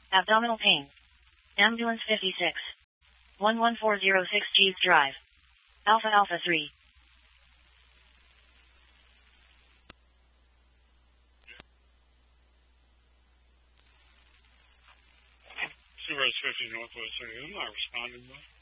Abdominal pain. Ambulance 56. 11406 G's Drive. Alpha Alpha 3. Suarez 50 Northwest 30. Who am I responding with?